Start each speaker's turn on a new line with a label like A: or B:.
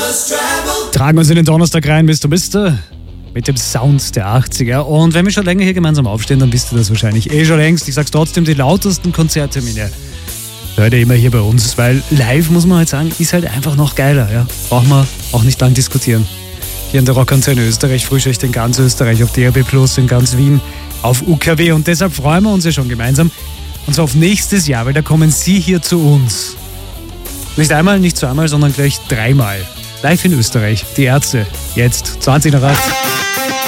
A: Tragen uns in den Donnerstag rein, bist du mit dem Sound der 80er. Und wenn wir schon länger hier gemeinsam aufstehen, dann wisst ihr das wahrscheinlich schon längst. Ich sag's trotzdem, die lautesten Konzerttermine hört ihr immer hier bei uns, weil live, muss man halt sagen, ist halt einfach noch geiler. Ja? Braucht man auch nicht lang diskutieren. Hier in der Rockantenne Österreich, Frühschicht in ganz Österreich, auf DAB+, in ganz Wien, auf UKW. Und deshalb freuen wir uns ja schon gemeinsam. Und zwar auf nächstes Jahr, weil da kommen Sie hier zu uns. Nicht einmal, nicht zweimal, sondern gleich dreimal. Live in Österreich. Die Ärzte. Jetzt 20 nach 8.